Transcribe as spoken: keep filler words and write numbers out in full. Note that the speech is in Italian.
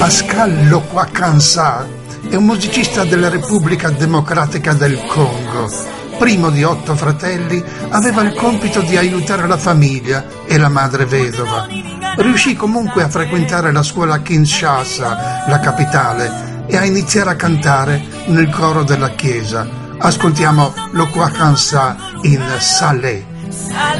Pascal Lokwa-Kansa è un musicista della Repubblica Democratica del Congo. Primo di otto fratelli, aveva il compito di aiutare la famiglia e la madre vedova. Riuscì comunque a frequentare la scuola a Kinshasa, la capitale, e a iniziare a cantare nel coro della chiesa. Ascoltiamo Lokwa-Kansa in Salé.